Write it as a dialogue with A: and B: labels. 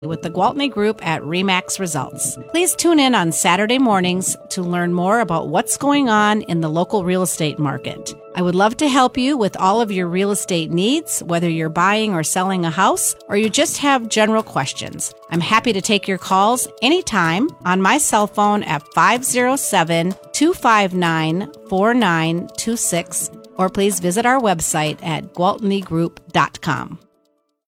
A: with the Gwaltney Group at RE/MAX Results. Please tune in on Saturday mornings to learn more about what's going on in the local real estate market. I would love to help you with all of your real estate needs, whether you're buying or selling a house, or you just have general questions. I'm happy to take your calls anytime on my cell phone at 507-259-4926, or please visit our website at gwaltneygroup.com.